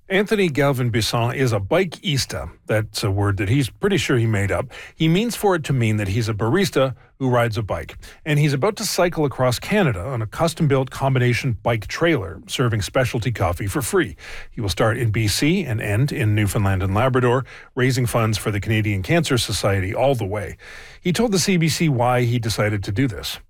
Anthony Galvin Bisson is a bikeista. That's a word that he's pretty sure he made up. He means for it to mean that he's a barista who rides a bike. And he's about to cycle across Canada on a custom-built combination bike trailer, serving specialty coffee for free. He will start in BC and end in Newfoundland and Labrador, raising funds for the Canadian Cancer Society all the way. He told the CBC why he decided to do this.